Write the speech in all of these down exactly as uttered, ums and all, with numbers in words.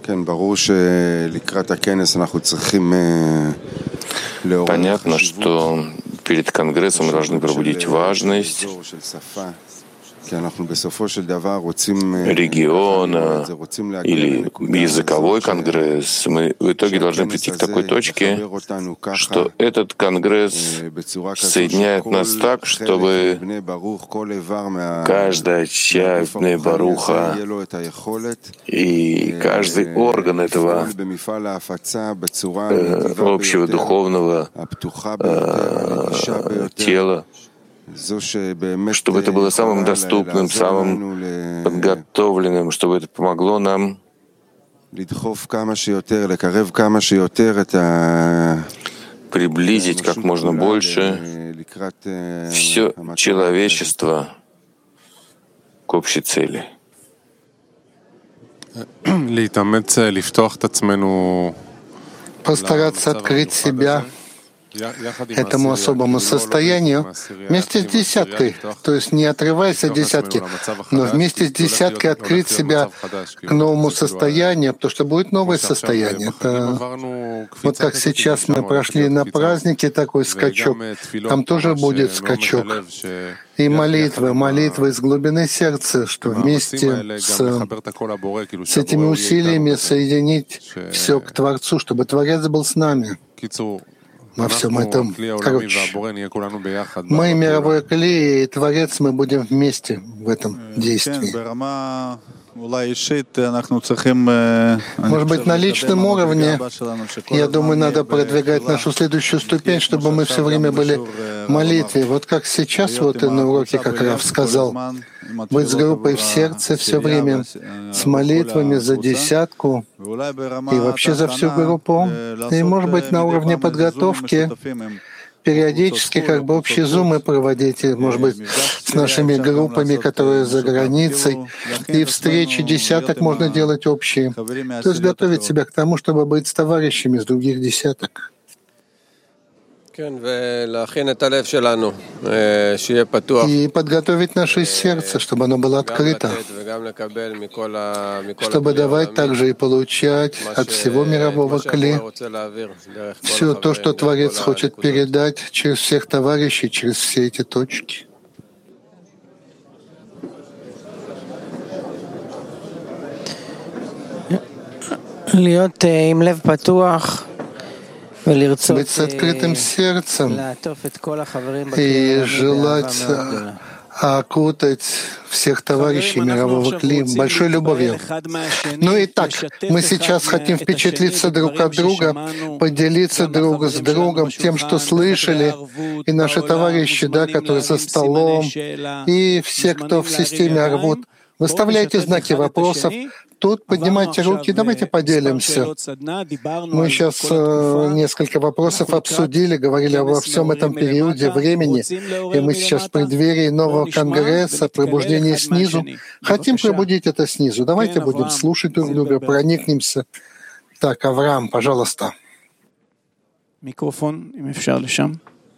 Понятно, что перед Конгрессом мы должны пробудить важность региона или языковой конгресс. Мы в итоге должны прийти к такой точке, что этот конгресс соединяет нас так, чтобы каждая часть Бней Баруха и каждый орган этого э, общего духовного э, тела, чтобы это было самым доступным, самым подготовленным, чтобы это помогло нам приблизить как можно больше все человечество к общей цели. Постараться открыть себя этому особому состоянию вместе с десяткой, то есть не отрываясь от десятки, но вместе с десяткой открыть себя к новому состоянию, потому что будет новое состояние. Это вот как сейчас мы прошли на празднике такой скачок, там тоже будет скачок. И молитвы, молитвы из глубины сердца, что вместе с, с этими усилиями соединить все к Творцу, чтобы Творец был с нами во всем этом. Короче, мы, мировой клей и Творец, мы будем вместе в этом действии. Может быть, на личном уровне, я думаю, надо продвигать нашу следующую ступень, чтобы мы все время были в молитве. Вот как сейчас, вот и на уроке, как Рав сказал, быть с группой в сердце все время, с молитвами за десятку и вообще за всю группу. И, может быть, на уровне подготовки периодически как бы общие зумы проводить, может быть, с нашими группами, которые за границей, и встречи десяток можно делать общие. То есть готовить себя к тому, чтобы быть с товарищами из других десяток. И подготовить наше сердце, чтобы оно было открыто, чтобы давать также и получать от всего мирового кли все то, что Творец хочет передать через всех товарищей, через все эти точки. Быть с открытым сердцем и желать окутать всех товарищей мирового кли большой любовью. Ну и так, мы сейчас хотим впечатлиться друг от друга, поделиться друг с другом тем, что слышали, и наши товарищи, да, которые за столом, и все, кто в системе Арвут. Выставляйте знаки вопросов. Тут поднимайте руки, давайте поделимся. Мы сейчас э, несколько вопросов обсудили, говорили обо всем этом периоде времени, и мы сейчас в преддверии нового конгресса, пробуждения снизу. Хотим пробудить это снизу. Давайте будем слушать друг друга, проникнемся. Так, Авраам, пожалуйста. Микрофон, אם אפשר לשם.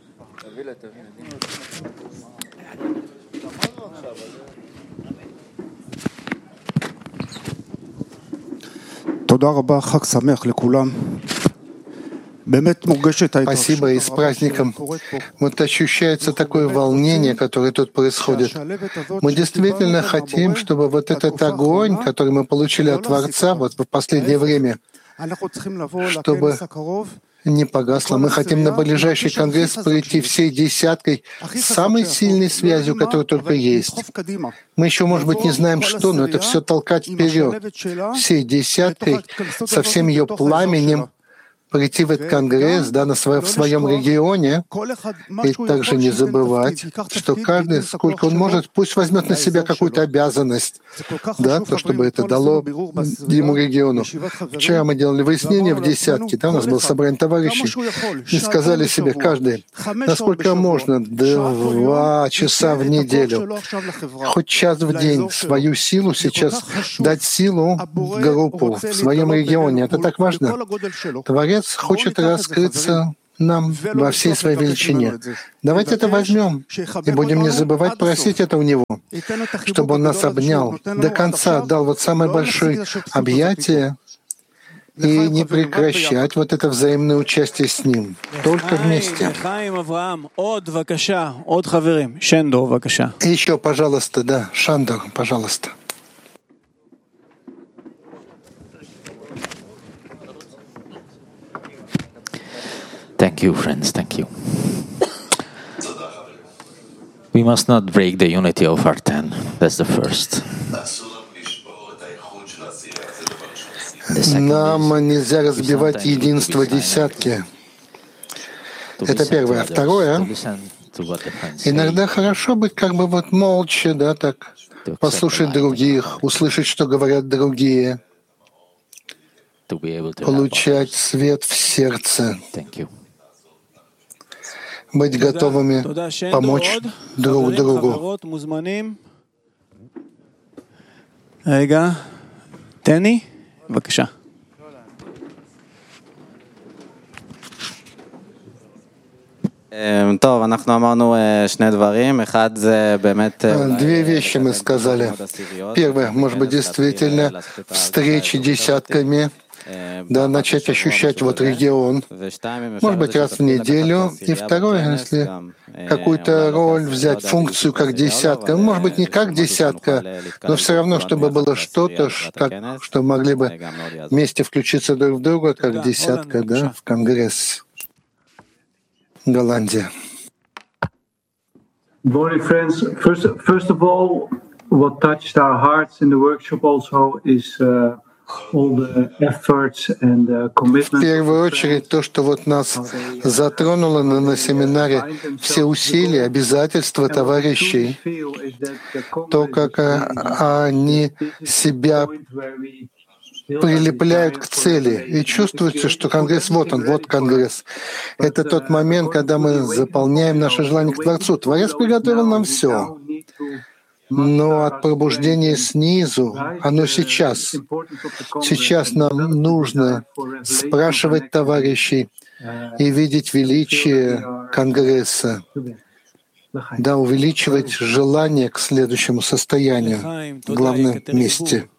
Спасибо и с праздником. Вот ощущается такое волнение, которое тут происходит. Мы действительно хотим, чтобы вот этот огонь, который мы получили от Творца вот в последнее время, чтобы не погасло. Мы хотим на ближайший конгресс прийти всей десяткой с самой сильной связью, которая только есть. Мы еще, может быть, не знаем, что, но это все толкать вперед. Всей десяткой, со всем ее пламенем, прийти в этот конгресс, да, на свое, в своем регионе, и также не забывать, что каждый, сколько он может, пусть возьмет на себя какую-то обязанность, да, то, чтобы это дало ему региону. Вчера мы делали выяснение в десятке, да, у нас было собрание товарищей, и сказали себе каждый, насколько можно, два часа в неделю, хоть час в день, свою силу сейчас дать силу в группу, в своем регионе. Это так важно. Творец хочет раскрыться нам во всей своей величине. Давайте это возьмем и будем не забывать просить это у Него, чтобы Он нас обнял, до конца дал вот самое большое объятие и не прекращать вот это взаимное участие с Ним. Только вместе. И еще, пожалуйста, да, Шандор, пожалуйста. Thank you, friends. Thank you. We must not break the unity of our ten. That's the first. Нам нельзя разбивать единство десятки. Это первое. Второе. Иногда хорошо быть как бы вот молча, да, так, послушать других, услышать, что говорят другие, получать свет в сердце, быть готовыми помочь друг другу. Тени, бакаша. טוב, אנחנו אמרנו שני дворим. אחד זה באמת... Две вещи мы сказали. Первое, может быть, действительно встречи десятками, да, начать ощущать вот регион, может быть, раз в неделю. И второе, если какую-то роль взять, функцию как десятка, может быть, не как десятка, но все равно, чтобы было что-то, так, что могли бы вместе включиться друг в друга, как десятка, да, в Конгресс. Голландия. Dear friends, first, first of all, what touched our hearts in the workshop also is uh, all the efforts and uh, commitment. В первую очередь, то, что вот нас затронуло на, на семинаре, все усилия, обязательства товарищей, то, как они себя прилепляют к цели. И чувствуется, что Конгресс, вот он, вот Конгресс. Это тот момент, когда мы заполняем наше желание к Творцу. Творец приготовил нам все. Но от пробуждения снизу, оно сейчас. Сейчас нам нужно спрашивать товарищей и видеть величие Конгресса. Да, увеличивать желание к следующему состоянию в главном месте.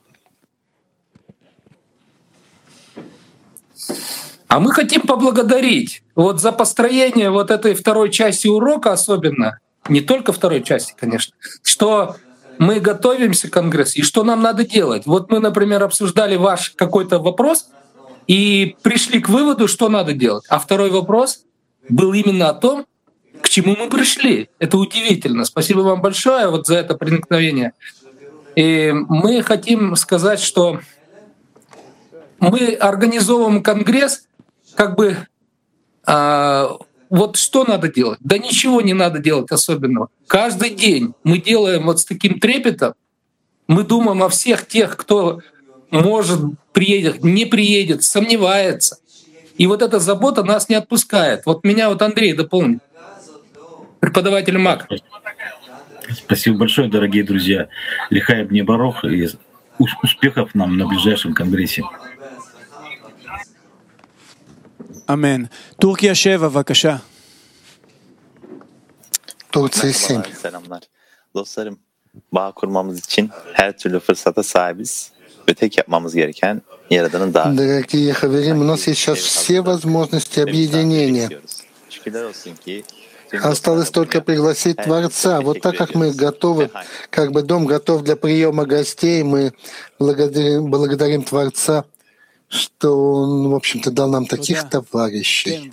А мы хотим поблагодарить вот за построение вот этой второй части урока особенно, не только второй части, конечно, что мы готовимся к Конгрессу и что нам надо делать. Вот мы, например, обсуждали ваш какой-то вопрос и пришли к выводу, что надо делать. А второй вопрос был именно о том, к чему мы пришли. Это удивительно. Спасибо вам большое вот за это проникновение. И мы хотим сказать, что мы организовываем Конгресс, как бы, а, вот что надо делать? Да ничего не надо делать особенного. Каждый день мы делаем вот с таким трепетом, мы думаем о всех тех, кто может приедет, не приедет, сомневается. И вот эта забота нас не отпускает. Вот меня вот Андрей дополнит, преподаватель МАК. Спасибо большое, дорогие друзья. Лихай бне барох и успехов нам на ближайшем Конгрессе. Амен. Турция семь, бакаша. Турция семь. Dostlarım, bağ kurmamız için her türlü fırsata sahibiz ve tek yapmamız gereken Yaradan'ın davetini. Дорогие хаверим, у нас есть сейчас все возможности объединения. Осталось только пригласить Творца. Вот так как мы готовы, как бы дом готов для приема гостей, мы благодарим, благодарим Творца, что Он, в общем-то, дал нам таких товарищей.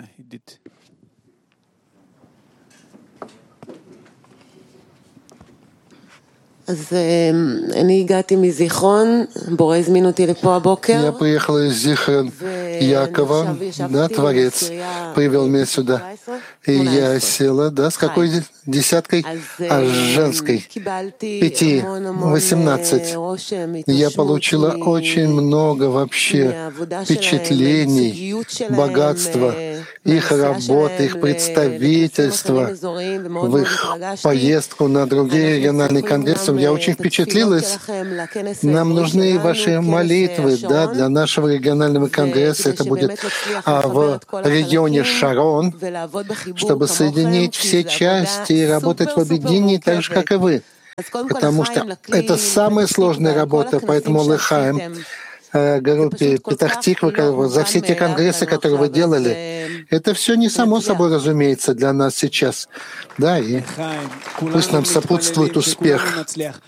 אז אני הגעתי מזיכרון, בורא הזמין אותי לפה הבוקר. Я приехала из Зихрон Якова, да, Творец привел меня сюда. И я села, да, с какой десяткой? А с женской. Пяти, восемнадцать. Я получила очень много вообще впечатлений, богатства, их работы, их представительства, в их поездку на другие региональные конгрессы. Я очень впечатлилась. Нам нужны ваши молитвы, да, для нашего регионального конгресса. Это будет а, в регионе Шарон, чтобы соединить все части и работать в объединении так же, как и вы. Потому что это самая сложная работа, поэтому лыхаем. группе Петах-Тиква, за все те конгрессы, которые вы делали. Это все не само собой разумеется для нас сейчас. Да, и пусть нам сопутствует успех.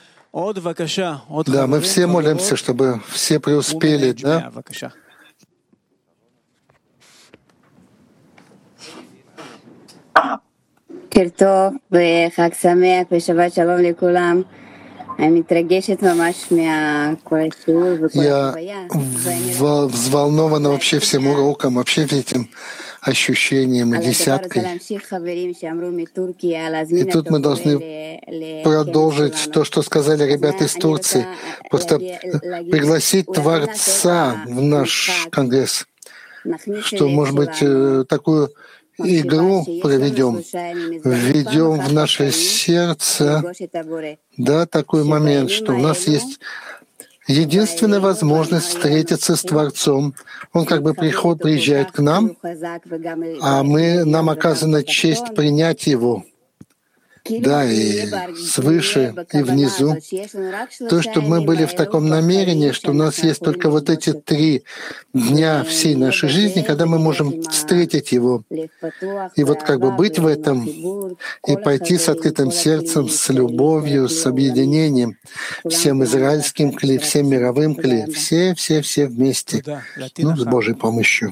Да, мы все молимся, чтобы все преуспели, да? בוקר טוב וחג שמח ושבת שלום לכולם. אני מתרגשת ממש מכל השיעור וכל החוויה. Я взволнована вообще всем уроком, вообще этим ощущением и десяткой. И тут мы должны продолжить то, что сказали ребята из Турции. Просто пригласить Творца в наш конгресс, что, может быть, такую игру проведем, введем в наше сердце, да, такой момент, что у нас есть единственная возможность встретиться с Творцом. Он как бы приход, приезжает к нам, а мы, нам оказана честь принять Его. Да, и свыше, и внизу. То, чтобы мы были в таком намерении, что у нас есть только вот эти три дня всей нашей жизни, когда мы можем встретить Его. И вот как бы быть в этом, и пойти с открытым сердцем, с любовью, с объединением, всем израильским кли, всем мировым кли, все-все-все вместе, ну, с Божьей помощью.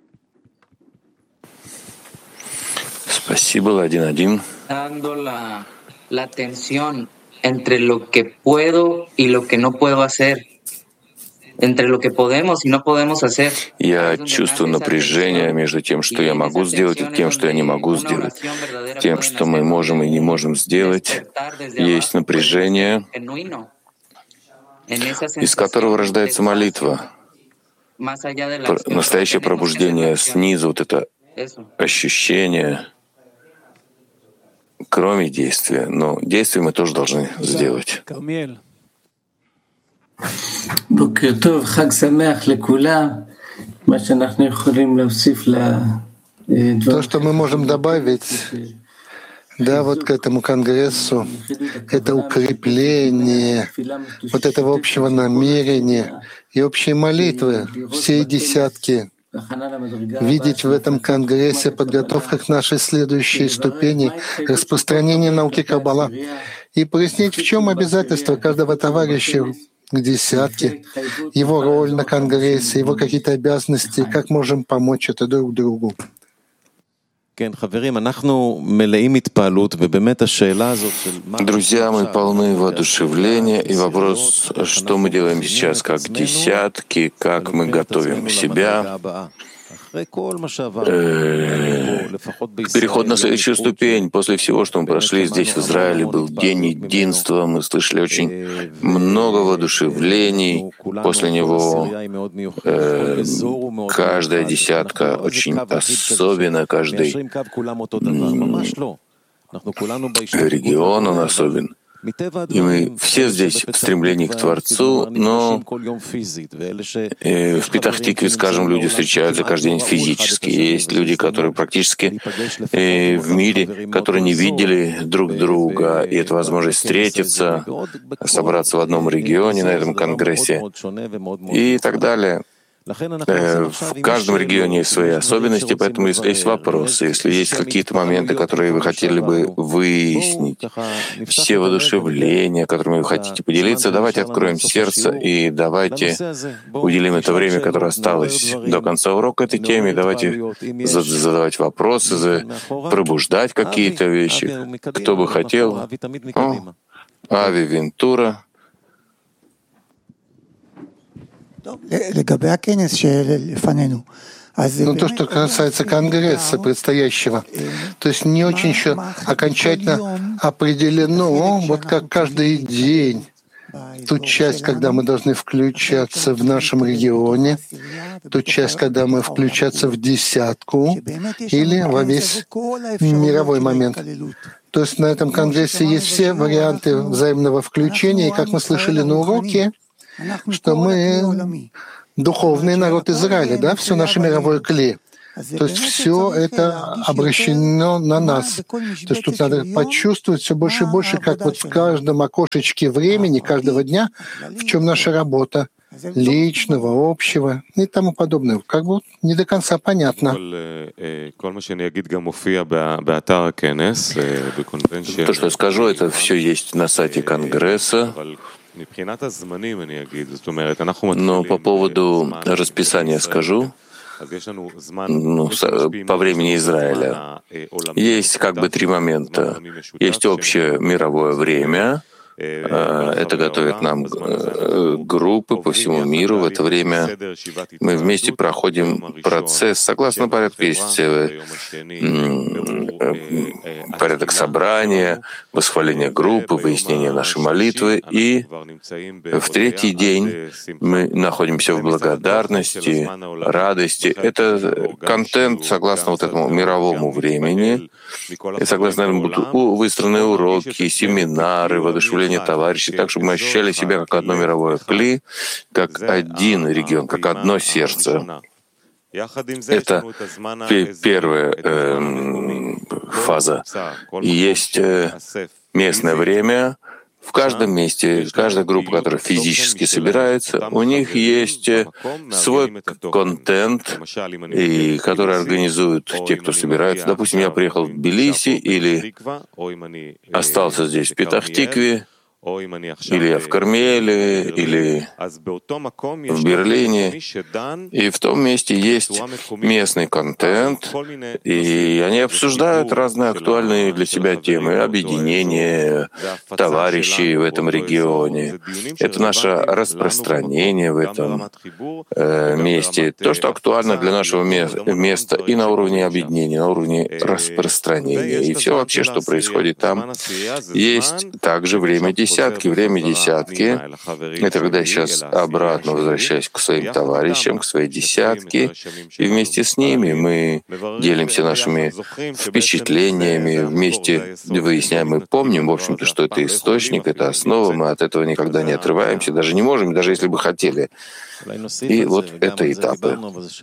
Спасибо, один-один. Dando la, la tensión entre lo que puedo y lo que no puedo hacer, entre lo que podemos y no podemos hacer. Я чувствую напряжение между тем, что я могу сделать, и тем, что я не могу сделать. Тем, что мы можем и не можем сделать, есть напряжение, из которого рождается молитва. Настоящее пробуждение снизу, вот это ощущение, кроме действия. Но действия мы тоже должны сделать. То, что мы можем добавить, да, вот к этому конгрессу, это укрепление вот этого общего намерения и общей молитвы, всей десятки, видеть в этом конгрессе подготовка к нашей следующей ступени распространения науки Каббала и прояснить, в чем обязательства каждого товарища к десятке, его роль на конгрессе, его какие-то обязанности, как можем помочь это друг другу. Друзья, мы полны воодушевления, и вопрос, что мы делаем сейчас как десятки, как мы готовим себя к переходу на следующую ступень. После всего, что мы прошли здесь, в Израиле, был день единства, мы слышали очень много воодушевлений. После него э, каждая десятка очень особенна, каждый регион он особен. И мы все здесь в стремлении к Творцу, но э, в Петах-Тикве, скажем, люди встречаются каждый день физически. Есть люди, которые практически э, в мире, которые не видели друг друга, и это возможность встретиться, собраться в одном регионе на этом конгрессе и так далее. В каждом регионе есть свои особенности, поэтому если есть вопросы, если есть какие-то моменты, которые вы хотели бы выяснить, все воодушевления, которыми вы хотите поделиться, давайте откроем сердце и давайте уделим это время, которое осталось до конца урока этой теме, давайте задавать вопросы, пробуждать какие-то вещи. Кто бы хотел? О, Ави Вентура. Ну, то, что касается Конгресса предстоящего, то есть не очень еще окончательно определено, вот как каждый день, ту часть, когда мы должны включаться в нашем регионе, ту часть, когда мы включаться в десятку или во весь мировой момент. То есть на этом Конгрессе есть все варианты взаимного включения, и как мы слышали на уроке, что мы духовный народ Израиля, да, все наше мировое клей. То есть все это обращено на нас. То есть тут надо почувствовать все больше и больше, как вот в каждом окошечке времени, каждого дня, в чем наша работа, личного, общего и тому подобное. Как бы не до конца понятно. То, что я скажу, это все есть на сайте Конгресса. Но по поводу расписания скажу, ну, по времени Израиля. Есть как бы три момента. Есть общее мировое время. Это готовят нам группы по всему миру. В это время мы вместе проходим процесс. Согласно порядку есть порядок собрания, восхваление группы, выяснение нашей молитвы. И в третий день мы находимся в благодарности, радости. Это контент согласно вот этому мировому времени. И согласно этому будут выстроены уроки, семинары, воодушевление товарищей, так, чтобы мы ощущали себя как одно мировое кли, как один регион, как одно сердце. Это первая э, фаза. Есть э, местное время. В каждом месте, каждая группа, которая физически собирается, у них есть свой контент, и который организуют те, кто собирается. Допустим, я приехал в Тбилиси или остался здесь в Петах-Тикве, или я в Кармеле, или в Берлине. И в том месте есть местный контент, и они обсуждают разные актуальные для себя темы, объединения товарищей в этом регионе. Это наше распространение в этом э, месте. То, что актуально для нашего места и на уровне объединения, на уровне распространения. И все вообще, что происходит там. Есть также время десятки. Десятки, время десятки. Это когда я сейчас обратно возвращаюсь к своим товарищам, к своей десятке, и вместе с ними мы делимся нашими впечатлениями, вместе выясняем, мы помним, в общем-то, что это источник, это основа, мы от этого никогда не отрываемся, даже не можем, даже если бы хотели. И вот это этапы.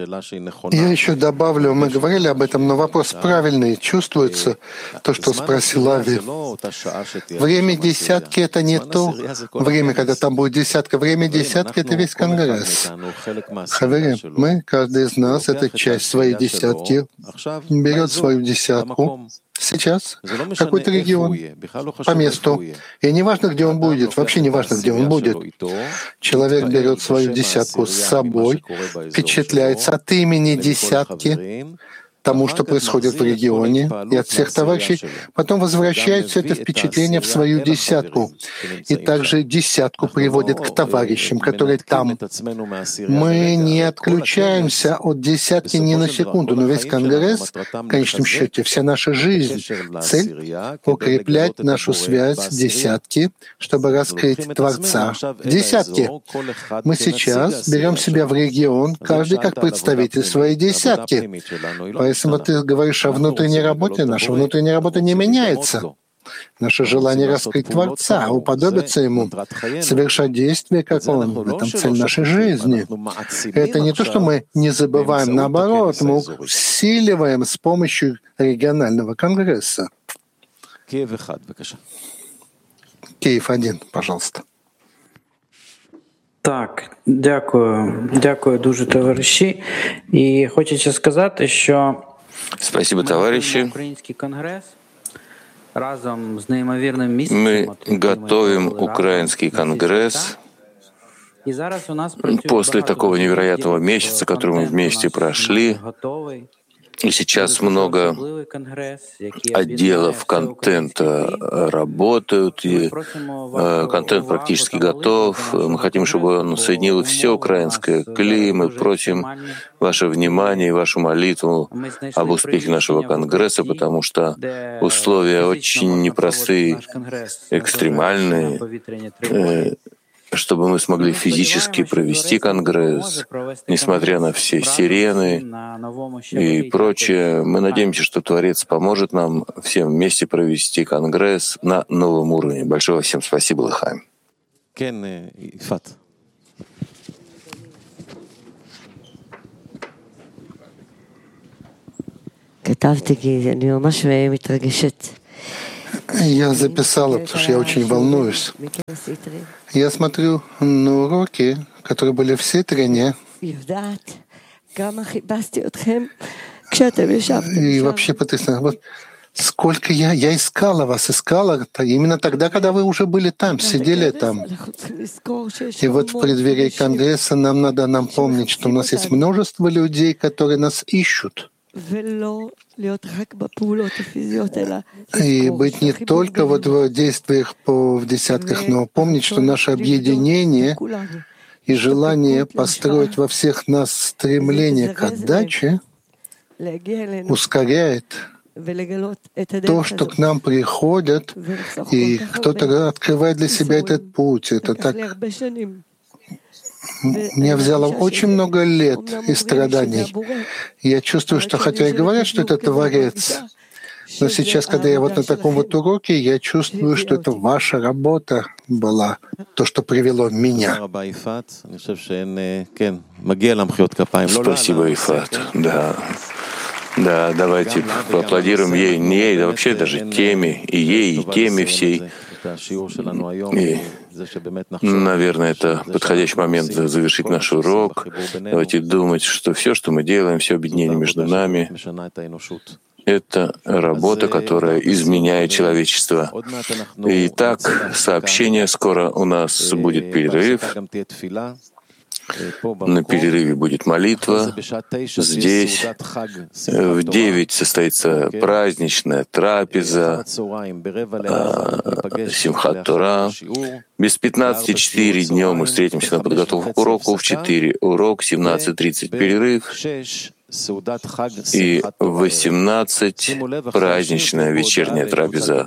Я еще добавлю, мы говорили об этом, но вопрос правильный. Чувствуется то, что спросил Ави. Время десятки — это не то время, когда там будет десятка. Время десятки — это весь Конгресс. Хаверим, мы, каждый из нас, это часть своей десятки, берет свою десятку. Сейчас какой-то регион по месту. И не важно, где он будет, вообще не важно, где он будет. Человек берет свою десятку с собой, впечатляется от имени десятки, тому, что происходит в регионе, и от всех товарищей, потом возвращает все это впечатление в свою десятку. И также десятку приводит к товарищам, которые там. Мы не отключаемся от десятки ни на секунду, но весь Конгресс, в конечном счете, вся наша жизнь, цель — укреплять нашу связь с десятки, чтобы раскрыть Творца в десятке. Мы сейчас берем себя в регион, каждый как представитель своей десятки. Поэтому ты говоришь о внутренней работе. Наша внутренняя работа не меняется. Наше желание раскрыть Творца, уподобиться Ему, совершать действия, как Он. В этом цель нашей жизни. Это не то, что мы не забываем, наоборот, мы усиливаем с помощью регионального конгресса. Киев один, пожалуйста. Так, дякую, дякую дуже, товариші. І хочеться сказати, що Спасибо, товарищи. Український конгрес разом з неймовірним місцем. Мы готовим украинский конгресс. І зараз у нас после такого невероятного месяца, который мы вместе прошли. И сейчас много отделов контента работают, и контент практически готов. Мы хотим, чтобы он соединил все украинское кли. Мы просим ваше внимание и вашу молитву об успехе нашего конгресса, потому что условия очень непростые, экстремальные, чтобы мы смогли физически провести конгресс, несмотря на все сирены и прочее. Мы надеемся, что Творец поможет нам всем вместе провести конгресс на новом уровне. Большое всем спасибо, Лыхаим. Я записала, потому что я очень волнуюсь. Я смотрю на уроки которые были в Ситрине. И вообще потрясающе. Вот сколько я, я искала вас, искала именно тогда, когда вы уже были там, сидели там. И вот в преддверии Конгресса нам надо нам помнить, что у нас есть множество людей, которые нас ищут. И быть не только вот в действиях по, в десятках, но помнить, что наше объединение и желание построить во всех нас стремление к отдаче ускоряет то, что к нам приходят, и кто-то открывает для себя этот путь. Это так. Мне взяло очень много лет и страданий. И я чувствую, что хотя и говорят, что это Творец, но сейчас, когда я вот на таком вот уроке, я чувствую, что это ваша работа была, то, что привело меня. Спасибо, Ифат. Да. Да, давайте поаплодируем ей, не ей, да вообще даже теме, и ей, и теме всей. И, наверное, это подходящий момент завершить наш урок. Давайте думать, что все, что мы делаем, все объединение между нами, это работа, которая изменяет человечество. Итак, сообщение. Скоро у нас будет перерыв. На перерыве будет молитва. Здесь в девять состоится праздничная трапеза, Симхат Тора. Без пятнадцати четыре днем мы встретимся на подготовку к уроку. В четыре урок, семнадцать тридцать перерыв. И в восемнадцать праздничная вечерняя трапеза.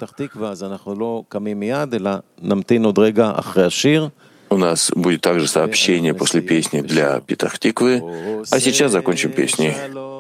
У нас будет также сообщение после песни для Петах-Тиквы. А сейчас закончим песней.